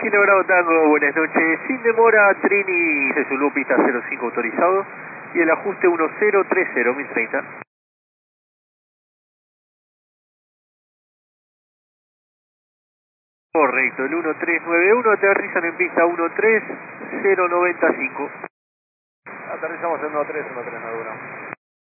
Kilo Bravo Tango, buenas noches. Sin demora, Trini se Zulu, pista 05 autorizado. Y el ajuste 1030, 1030. Correcto, el 1391, aterrizan en pista 13095. Aterrizamos en 1391.